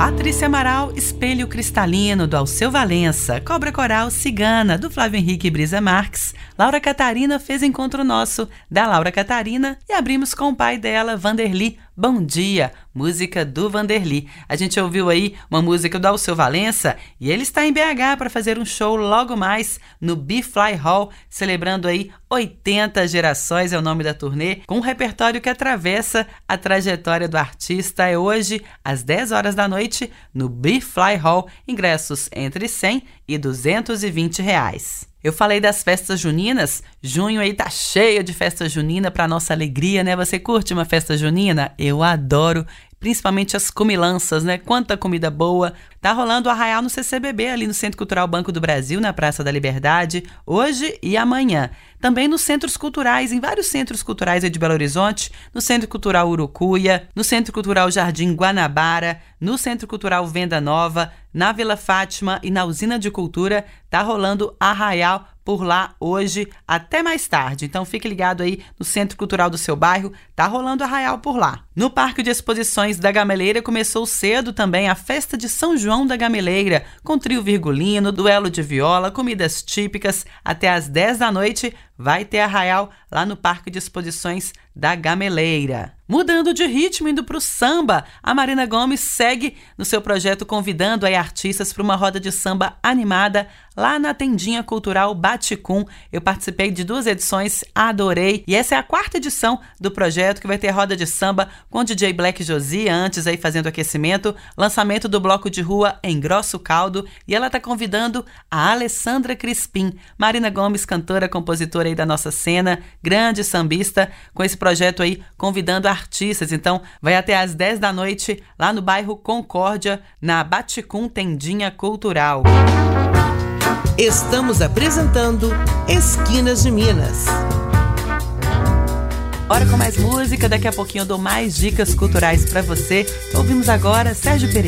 Patrícia Amaral, Espelho Cristalino, do Alceu Valença. Cobra Coral Cigana, do Flávio Henrique Brisa Marques. Laura Catarina fez Encontro Nosso, da Laura Catarina. E abrimos com o pai dela, Vanderly, Bom Dia, música do Vanderly. A gente ouviu aí uma música do Alceu Valença e ele está em BH para fazer um show logo mais no B-Fly Hall, celebrando aí 80 gerações, é o nome da turnê, com um repertório que atravessa a trajetória do artista. É hoje, às 10 horas da noite, no B-Fly Hall, ingressos entre R$100 e R$220. Eu falei das festas juninas, junho aí tá cheio de festa junina pra nossa alegria, né? Você curte uma festa junina? Eu adoro, principalmente as comilanças, né? Quanta comida boa. Tá rolando o Arraial no CCBB, ali no Centro Cultural Banco do Brasil, na Praça da Liberdade, hoje e amanhã. Também nos centros culturais, em vários centros culturais aí de Belo Horizonte, no Centro Cultural Urucuia, no Centro Cultural Jardim Guanabara, no Centro Cultural Venda Nova, na Vila Fátima e na Usina de Cultura, tá rolando Arraial por lá hoje até mais tarde. Então fique ligado aí no Centro Cultural do seu bairro, tá rolando Arraial por lá. No Parque de Exposições da Gameleira começou cedo também a Festa de São João da Gameleira, com trio virgulino, duelo de viola, comidas típicas. Até às 10 da noite vai ter Arraial lá no Parque de Exposições da Gameleira. Mudando de ritmo, indo para o samba, a Marina Gomes segue no seu projeto convidando aí artistas para uma roda de samba animada lá na Tendinha Cultural Baticum. Eu participei de 2 edições, adorei. E essa é a 4ª edição do projeto, que vai ter roda de samba com o DJ Black Josia, antes aí fazendo aquecimento, lançamento do bloco de rua Em Grosso Caldo, e ela está convidando a Alessandra Crispim. Marina Gomes, cantora, compositora aí da nossa cena, grande sambista, com esse projeto aí convidando artistas. Então vai até às 10 da noite lá no bairro Concórdia, na Baticum Tendinha Cultural. Estamos apresentando Esquinas de Minas. Bora com mais música, daqui a pouquinho eu dou mais dicas culturais para você. Ouvimos agora Sérgio Pereira.